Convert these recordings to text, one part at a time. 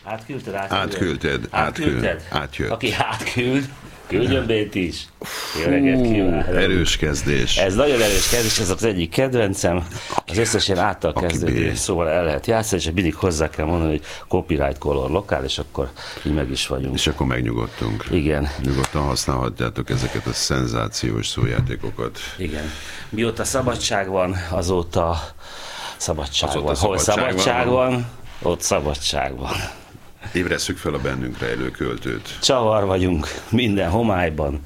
Átküldted? Átjött. Aki átküld, küldjön bét is. Jó reggelt kívánok. Erős kezdés. Ez nagyon erős kezdés, ez az egyik kedvencem. Az összes ilyen által kezdődő szóval el lehet játszani, és mindig hozzá kell mondani, hogy copyright color lokál, és akkor így meg is vagyunk. És akkor megnyugodtunk. Igen. Nyugodtan használhatjátok ezeket a szenzációs szójátékokat. Igen. Mióta szabadság van, azóta szabadság van. Hol szabadság van, ott szabadság van. Ébresszük fel a bennünk rejlő költőt. Csavar vagyunk minden homályban.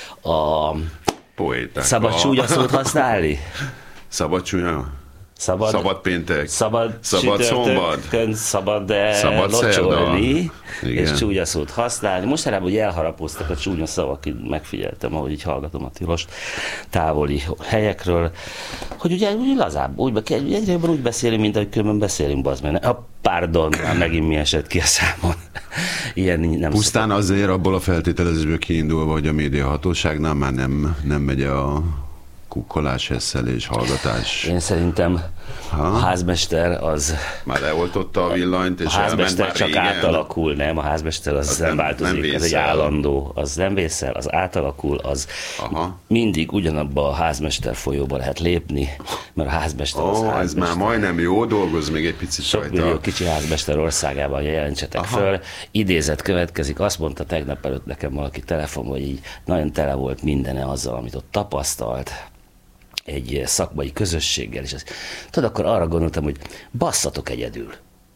A poéták. Szabad csúgyaszót használni? Szabad csúnya? Szabad péntek, szabad szombat, szabad locsolni, és csúgyaszót használni. Mostanában úgy elharapoztak a csúnya szavak, így megfigyeltem, ahogy így hallgatom a Tilost távoli helyekről, hogy ugye úgy lazább, egyre jobban úgy beszélünk, mint ahogy különben beszélünk, bazd meg. Pardon, már megint mi esett ki a számon. Ilyen nem pusztán azért abból a feltételezésből kiindulva, hogy a médiahatóságnál már nem megy a kukkolás, hesszelés, hallgatás. Én szerintem a házmester az... Már leoltotta a villanyt, és a házmester elment csak régen. Átalakul, nem? A házmester az nem változik, ez egy állandó. Az nem vészel, az átalakul, az mindig ugyanabba a házmester folyóba lehet lépni, mert a házmester az házmester. Ez már majdnem jó, dolgoz még egy picit sok rajta. millió kicsi házmester országában jelentsetek föl. Idézet következik, azt mondta tegnap előtt nekem valaki telefonban, hogy így nagyon tele volt mindene azzal, amit ott tapasztalt egy szakmai közösséggel, és tudod, akkor arra gondoltam, hogy basszatok egyedül.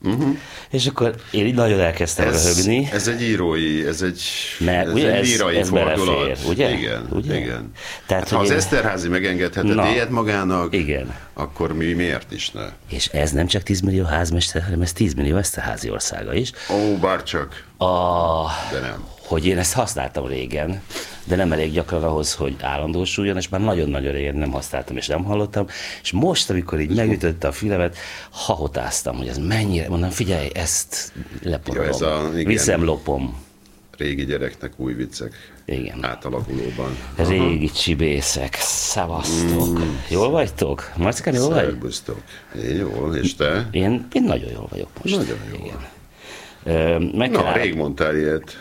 És akkor én így nagyon elkezdtem röhögni. Ez egy írói, ez egy lírai fordulat. Belefér, ugye? Igen. Tehát, ha az Eszterházy megengedhetett ilyet magának, akkor mi miért is ne? És ez nem csak 10 millió házmester, hanem ez 10 millió Eszterházy országa is. Bárcsak. De nem. Hogy én ezt használtam régen, de nem elég gyakran ahhoz, hogy állandósuljon, és már nagyon-nagyon régen nem használtam, és nem hallottam, és most, amikor így megütötte a fülemet, hahotáztam, hogy ez mennyire, mondom, figyelj, ezt leporolom, viszem, lopom. Régi gyereknek új viccek. Igen. Átalakulóban. Régi csibészek, szavaztok. Jól vagytok? Marcikán, jól vagy? Szerbusztok. Én jól, és te? Én nagyon jól vagyok most. Nagyon jól. Igen. Rég mondtál ilyet.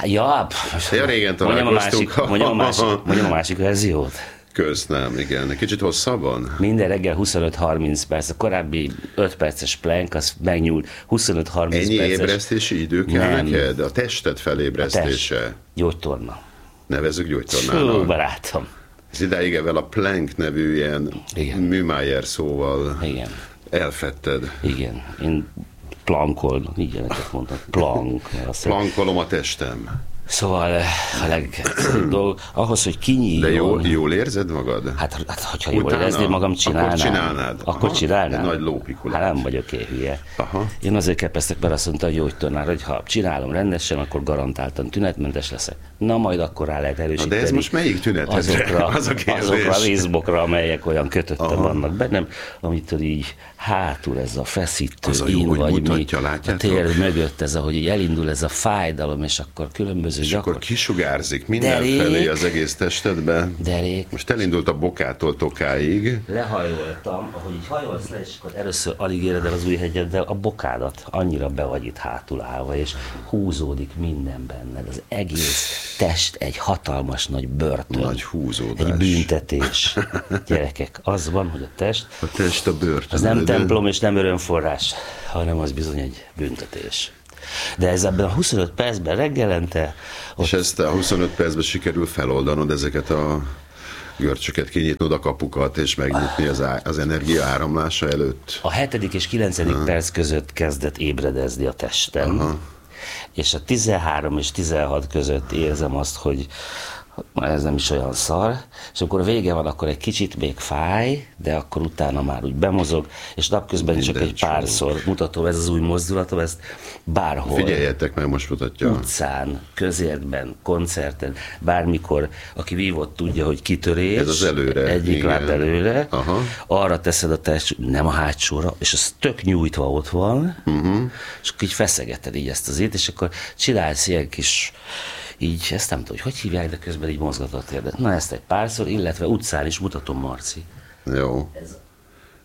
Régen találkoztunk. Mondjam a másik verziót. Nem, igen. Kicsit hosszabban? Minden reggel 25-30 perc. A korábbi 5 perces plank, az megnyúlt 25-30 perces. Ennyi ébresztési idő kell neked? A tested felébresztése? A test. Gyógytorna. Nevezzük gyógytornának. Barátom. Ez idáig ezzel a plank nevű ilyen Műmájer szóval elfetted. Igen. Én plankol, így ilyeneket mondtam. Plankolom a testem. Szóval a legegyszerűbb dolog, ahhoz, hogy kinyíljon... De jól érzed magad? Hát hogyha jól érezném magam, csinálnám. Akkor csinálnám. Nagy lópikulát. Hát nem vagyok hülye. Én azért kepesztek, mert azt mondta a gyógytornára, hogy ha csinálom rendesen, akkor garantáltan tünetmentes leszek. Na majd akkor rá lehet erősíteni. De ez most melyik tünetetre? Azokra a részbokra, amelyek olyan kötötten vannak bennem, amitől így hátul ez a feszítő ín, vagy mi, a tér mögött ez, ahogy így elindul ez a fájdalom, és akkor különböző és akkor kisugárzik mindenfelé az egész testedbe. Derék. Most elindult a bokától tokáig. Lehajoltam, ahogy így hajolsz le, és akkor először alig éred el az Újhegyeddel a bokádat. Annyira be vagy itt hátul állva, és húzódik minden benned. Az egész test egy hatalmas nagy börtön. Nagy húzódás. Egy büntetés. Gyerekek, az van, hogy a test a börtön. Az nem templom és nem örömforrás, hanem az bizony egy büntetés. De ez ebben a 25 percben reggelente... És ezt a 25 percben sikerül feloldanod ezeket a görcsöket, kinyitnod a kapukat, és megnyitni az energia áramlása előtt? A 7. és 9. perc között kezdett ébredezni a testem, és a 13 és 16 között érzem azt, hogy ez nem is olyan szar, és akkor vége van, akkor egy kicsit még fáj, de akkor utána már úgy bemozog, és napközben csak egy párszor mutatom, ez az új mozdulatom, ezt bárhol. Figyeljetek meg, most mutatja. Utcán, közértben, koncerten, bármikor, aki vívott tudja, hogy kitörés. Ez az előre. Egyik láb előre. Arra teszed a test, nem a hátsóra, és az tök nyújtva ott van, és akkor így feszegeted így ezt az itt, és akkor csinálsz ilyen kis így, ezt nem tudom, hogy hívják, de közben így mozgatod a térdet. Na ezt egy párszor, illetve utcán is mutatom, Marci. Jó.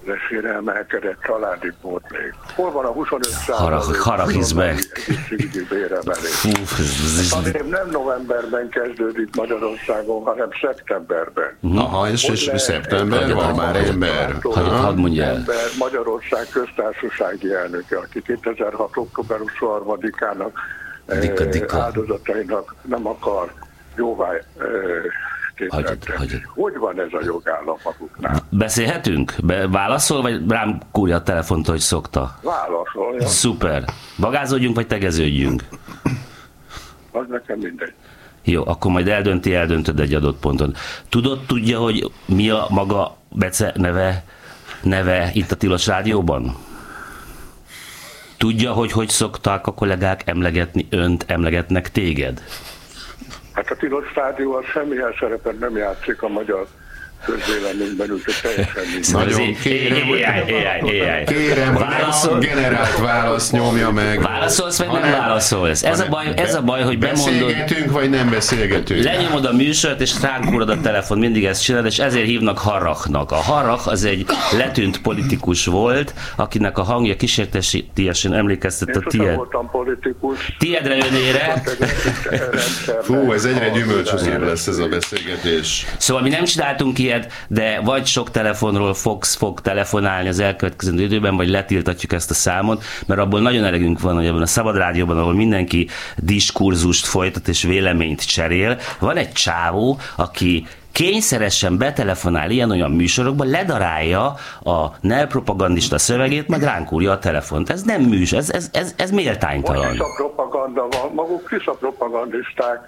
lesére emelkedett családi pótlék. Hol van a 25% Haragizd meg. egészségügyi béremelés? Nem novemberben kezdődik Magyarországon, hanem szeptemberben. Aha, és szeptember van már ember. Hadd mondja el. Magyarország köztársasági elnöke, aki 2006. október 23-ának áldozatainak nem akar jóvá tételtetni. Hogy van ez a jogállam maguknál? Beszélhetünk? Válaszol, vagy rám kúrja a telefont, hogy szokta? Válaszolja. Szuper. Bagázódjunk, vagy tegeződjünk? Az nekem mindegy. Jó, akkor majd eldöntöd egy adott ponton. Tudja, hogy mi a maga Bece neve itt a Tilos Rádióban? Tudja, hogy szokták a kollégák emlegetni önt, emlegetnek téged? Hát a Tilos Rádió a személyes szerepet nem játszik a magyar közvéleményben, úgyhogy teljesen nincs. Nagyon kérem, a generált válasz nyomja meg. Válaszolsz, vagy nem válaszolsz? Ez a baj, hogy bemondod... Beszélgetünk, vagy nem beszélgetünk? Lenyomod a műsort, és ránk úrod a telefon, mindig ezt csinálod, és ezért hívnak Harrachnak. A Harrach az egy letűnt politikus volt, akinek a hangja kísértetiesen emlékeztet a tiéd. Én voltam politikus. Tiédre önére. Fú, ez egyre gyümölcsözőbb lesz ez a beszélgetés. Szóval mi nem csináltunk ilyet, de vagy sok telefonról fog telefonálni az elkövetkező időben, vagy letiltatjuk ezt a számot, mert abból nagyon elegünk van, hogy ebben a Szabad Rádióban, ahol mindenki diskurzust folytat és véleményt cserél, van egy csávó, aki kényszeresen betelefonál ilyen-olyan műsorokban, ledarálja a NER propagandista szövegét, meg ránk úrja a telefont. Ez nem műsor, ez méltánytalan. Most is a propaganda van, maguk is a propagandisták.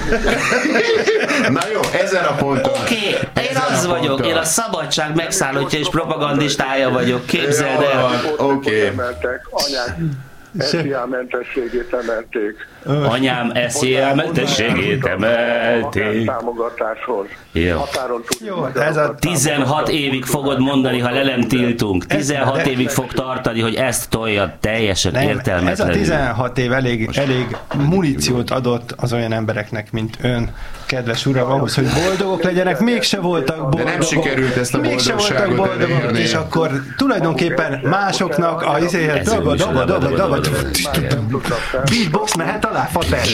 Na jó, ezen a ponton. Oké, én az vagyok, én a szabadság megszállottja és propagandistája vagyok, képzeld el. Oké. Anyák SZIA-mentességét emelték. Anyám SZIA-mentességét emelték. Támogatáshoz. Jó. Jó, ez a 16 évig fogod mondani, ha le nem tiltunk. 16 évig fog tartani, hogy ezt tolja teljesen értelmetlenül. Ez a 16 év elég muníciót adott az olyan embereknek, mint ön, kedves uram, ahhoz, hogy boldogok legyenek, mégse voltak boldogok. De nem sikerült ezt a boldogságot elérni. És akkor tulajdonképpen másoknak a dagad, beatbox mehet alá, fater.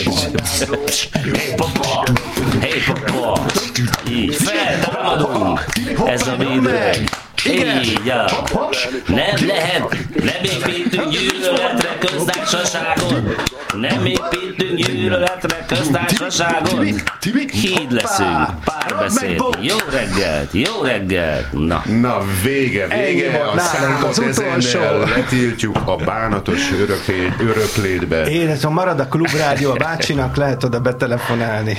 Hey papa, így feltámadunk, ez a vidreg. Így, ja. Nem lehet, nem építünk gyűlöletre köztársaságon. Nem építünk gyűlöletre köztársaságon. Híd leszünk, párbeszéd. Jó reggelt. Na vége. A számot ezennel letiltjuk a bánatos öröklétbe. Érezzem, marad a klubrádió, a bácsinak lehet oda betelefonálni.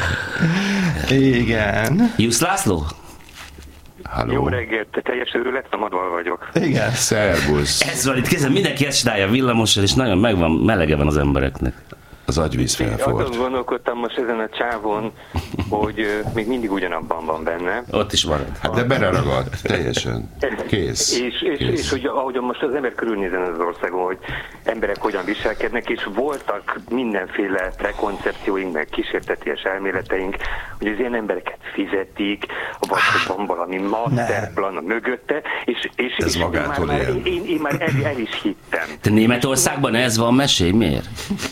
Igen. Jusz László? Halló. Jó reggelt, teljes őrület, a Madval vagyok. Igen. Szervusz. Ez van itt kézzel, mindenki ezt csinálja villamossal, és nagyon melege van az embereknek. Az agyvíz felfogott. Azon gondolkodtam most ezen a csávon, hogy még mindig ugyanabban van benne. Ott is marad. Hát de beleragadt, teljesen. Kész. És hogy ahogyan most az ember körülnézen az országon, hogy emberek hogyan viselkednek, és voltak mindenféle prekoncepcióink, meg kísérteties elméleteink, hogy az ilyen embereket fizetik, vagy hogy van valami masterplan a mögötte, és magától én már el is hittem. Te Németországban ez van, mesélj, miért?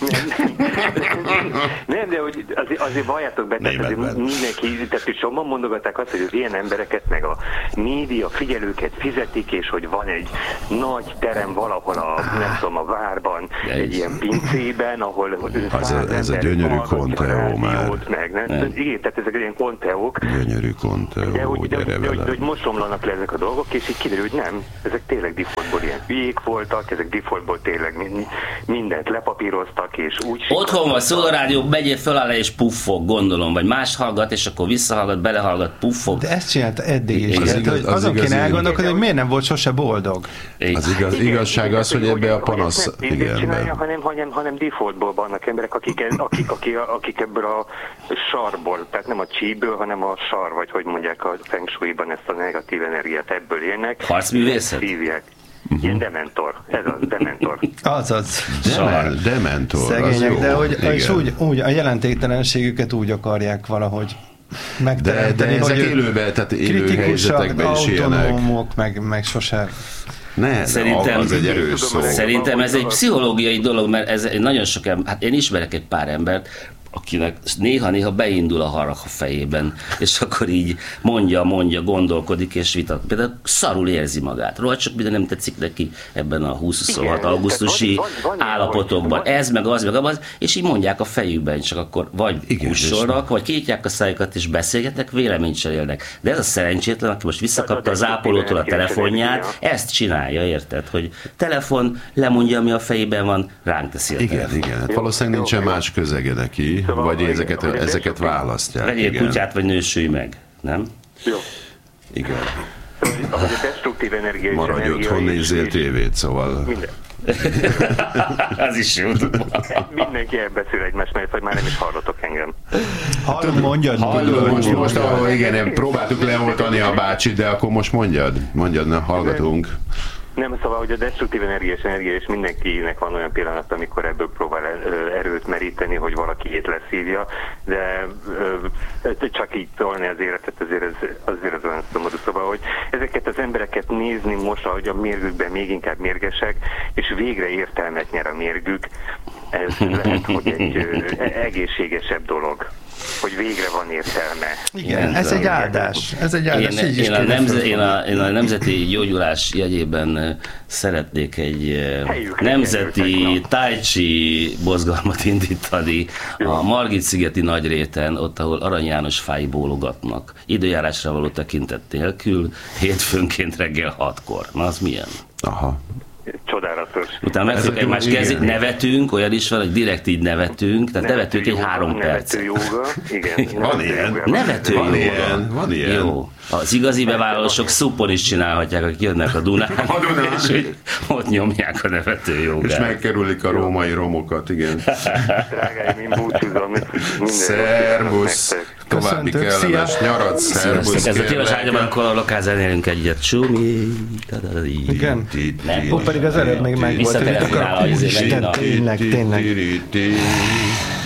Nem, de hogy azért valljátok be, tehát mindenki, tehát sokan mondogatták azt, hogy az ilyen embereket, meg a média figyelőket fizetik, és hogy van egy nagy terem valahol nem tudom, a várban, egy ilyen pincében, ahol ez a gyönyörű Conteó már. Igen, tehát ezek ilyen Conteók. Gyönyörű Conteó, gyere vele. De hogy most romlanak le ezek a dolgok, és így kiderül, hogy nem, ezek tényleg defaultból ilyen hülyék voltak, ezek defaultból tényleg mindent lepapíroztak, és úgy... Otthon van Szól a Rádió, megyél föl alá és puffog, gondolom, vagy más hallgat, és akkor visszahallgat, belehallgat, puffog. De ezt csinálta eddig is. Azon kéne elgondolkodni, hogy miért nem volt sose boldog. Az igazság az, hogy ebbe a panasz... hanem defaultból vannak emberek, akik ebből a sarból, tehát nem a csíből, hanem a sar, vagy hogy mondják a feng shui-ban ezt a negatív energiát, ebből élnek. Harcművészet? Ilyen dementor, ez az, dementor. Azaz. Dementor. Szegények, de hogy, és úgy a jelentéktelenségüket úgy akarják valahogy megteremteni, de ezek hogy élőben, tehát élő helyzetekben is ilyenek. autonómok, meg sose... Szerintem, az egy erős szó. Szerintem ez egy pszichológiai dolog, mert ez nagyon sok ember, hát én ismerek egy pár embert, akinek néha-néha beindul a harag a fejében, és akkor így mondja, gondolkodik és vitat. Például szarul érzi magát. Rohadt sok minden nem tetszik neki ebben a 20-26 augusztusi állapotokban. Ez, meg az, és így mondják a fejükben, csak akkor vagy kussolnak, vagy kinyitják a szájukat és beszélgetnek, véleményt cserélnek. De ez a szerencsétlen, aki most visszakapta az ápolótól a telefonját, ezt csinálja, érted? Hogy telefon, lemondja, ami a fejében van, ránk teszi a telefon. Igen. Hát valószínűleg nincsen más közege neki, vagy ezeket választják. Vegyél kutyát, vagy nősülj meg, nem? Jó. Igen. A destruktív energia és maradj otthon, nézzél tévét, szóval... Minden. Az is jó. Mindenki elbeszél egymás mellett, vagy már nem is hallotok engem. Hallom, mondjad. Most igen, próbáltuk leoltani a bácsit, de akkor most mondjad, na, hallgatunk. Nem, szóval, hogy a destruktív energia és mindenkinek van olyan pillanat, amikor ebből próbál erőt meríteni, hogy valaki leszívja, de csak így tolni az életet, azért az olyan szomorú. Szóval, hogy ezeket az embereket nézni most, ahogy a mérgükben még inkább mérgesek, és végre értelmet nyer a mérgük, ez lehet, hogy egy egészségesebb dolog, hogy végre van értelme. Igen, ez egy áldás. Én a Nemzeti Gyógyulás jegyében szeretnék egy nemzeti tai chi mozgalmat indítani a Margit-szigeti Nagyréten, ott, ahol Arany János fái bólogatnak. Időjárásra való tekintet nélkül, hétfőnként reggel 6-kor. Na, az milyen? Aha. Csodálatos. Utána megfogjuk egymás kezét, nevetünk, olyan is van, hogy direkt így nevetünk, tehát nevetünk egy 3 perc. Nevető jóga, igen. Van ilyen. Nevető jóga. Van ilyen. Jó. Az igazi bevállalósok szupon is csinálhatják, akik jönnek a Dunán, és ott nyomják a nevető jogát. És megkerülik a római romokat, igen. Drágáim, én búcsúzom. Szervusz! További kellemes nyarat, szervusz! Ez a tilos ágyban, akkor a lokál zenélünk egyet. Csumi. Igen. Nem. Ó, pedig az előbb még meg volt. Visszatelefonál, Tényleg.